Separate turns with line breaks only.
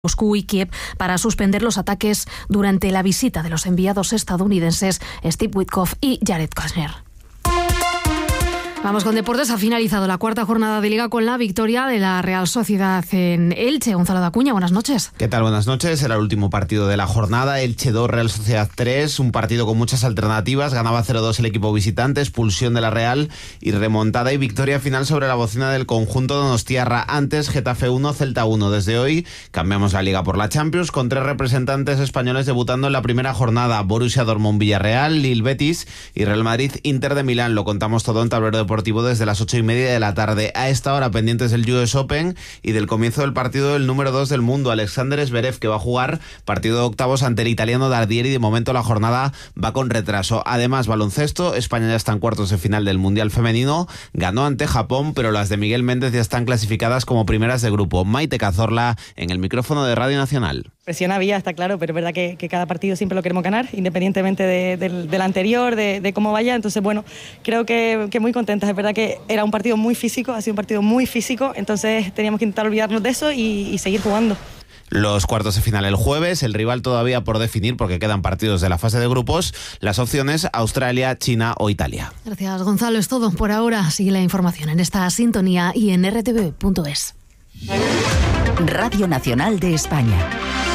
Moscú y Kiev para suspender los ataques durante la visita de los enviados estadounidenses Steve Witkoff y Jared Kushner. Vamos con deportes. Ha finalizado la cuarta jornada de Liga con la victoria de la Real Sociedad en Elche. Gonzalo Dacuña, buenas noches.
¿Qué tal? Buenas noches. Era el último partido de la jornada. Elche 2, Real Sociedad 3. Un partido con muchas alternativas. Ganaba 0-2 el equipo visitante, expulsión de la Real y remontada y victoria final sobre la bocina del conjunto donostiarra. Antes, Getafe 1, Celta 1. Desde hoy cambiamos la Liga por la Champions con 3 representantes españoles debutando en la primera jornada. Borussia Dortmund Villarreal, Lille Betis y Real Madrid Inter de Milán. Lo contamos todo en Tablero Deportivo desde las 8:30 de la tarde. A esta hora pendientes del US Open y del comienzo del partido del número 2 del mundo, Alexander Zverev, que va a jugar partido de octavos ante el italiano Dardieri. De momento la jornada va con retraso. Además, baloncesto, España ya está en cuartos de final del Mundial Femenino, ganó ante Japón, pero las de Miguel Méndez ya están clasificadas como primeras de grupo. Maite Cazorla en el micrófono de Radio Nacional.
Presión había, está claro, pero es verdad que cada partido siempre lo queremos ganar, independientemente del anterior, de cómo vaya. Entonces, bueno, creo que muy contentas. Es verdad que era un partido muy físico, ha sido un partido muy físico, entonces teníamos que intentar olvidarnos de eso y seguir jugando.
Los cuartos de final el jueves, el rival todavía por definir porque quedan partidos de la fase de grupos. Las opciones: Australia, China o Italia.
Gracias, Gonzalo. Es todo por ahora. Sigue la información en esta sintonía y en rtv.es.
Radio Nacional de España.